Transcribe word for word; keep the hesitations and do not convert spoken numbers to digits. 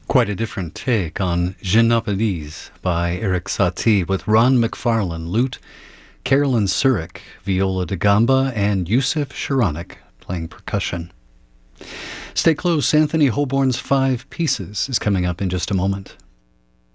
Quite a different take on Je n'appelise by Eric Satie with Ron McFarlane, lute, Carolyn Surik, viola da gamba, and Yusef Sharonik playing percussion. Stay close, Anthony Holborn's Five Pieces is coming up in just a moment.